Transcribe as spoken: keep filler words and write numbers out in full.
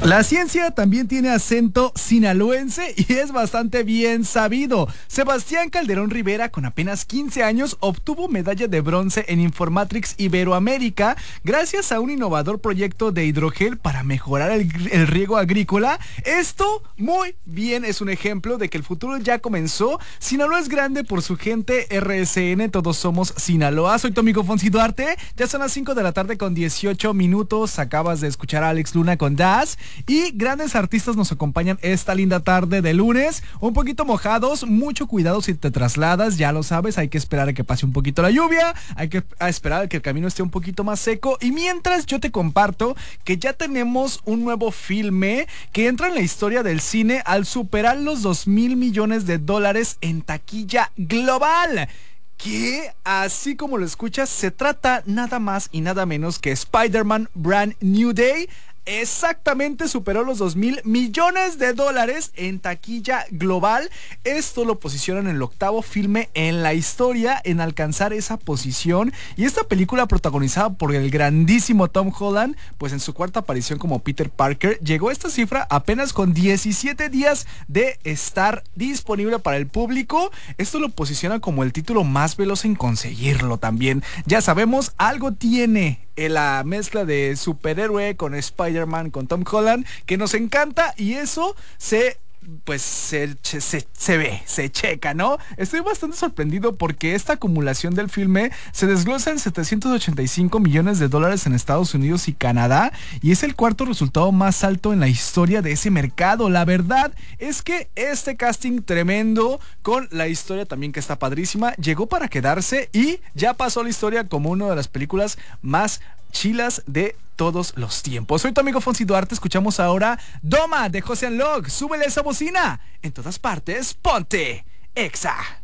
La ciencia también tiene acento sinaloense y es bastante bien sabido. Sebastián Calderón Rivera, con apenas quince años, obtuvo medalla de bronce en Informatrix Iberoamérica gracias a un innovador proyecto de hidrogel para mejorar el, el riego agrícola. Esto, muy bien, es un ejemplo de que el futuro ya comenzó. Sinaloa es grande por su gente. R S N, todos somos Sinaloa. Soy tu amigo Fonsi Duarte. Ya son las cinco de la tarde con dieciocho minutos. Acabas de escuchar a Alex Luna con Das. Y grandes artistas nos acompañan esta linda tarde de lunes, un poquito mojados, mucho cuidado si te trasladas, ya lo sabes, hay que esperar a que pase un poquito la lluvia, hay que esperar a que el camino esté un poquito más seco. Y mientras, yo te comparto que ya tenemos un nuevo filme que entra en la historia del cine al superar los dos mil millones de dólares en taquilla global. Que, así como lo escuchas, se trata nada más y nada menos que Spider-Man Brand New Day. Exactamente, superó los dos mil millones de dólares en taquilla global. Esto lo posiciona en el octavo filme en la historia en alcanzar esa posición. Y esta película, protagonizada por el grandísimo Tom Holland, pues en su cuarta aparición como Peter Parker, llegó a esta cifra apenas con diecisiete días de estar disponible para el público. Esto lo posiciona como el título más veloz en conseguirlo también. Ya sabemos, algo tiene la mezcla de superhéroe con Spider-Man, con Tom Holland, que nos encanta, y eso se... pues se, se, se ve, se checa, ¿no? Estoy bastante sorprendido porque esta acumulación del filme se desglosa en setecientos ochenta y cinco millones de dólares en Estados Unidos y Canadá, y es el cuarto resultado más alto en la historia de ese mercado. La verdad es que este casting tremendo, con la historia también que está padrísima, llegó para quedarse y ya pasó la historia como una de las películas más chilas de todos los tiempos. Soy tu amigo Fonsi Duarte. Escuchamos ahora Doma de José Log. Súbele esa bocina. En todas partes, ponte Exa.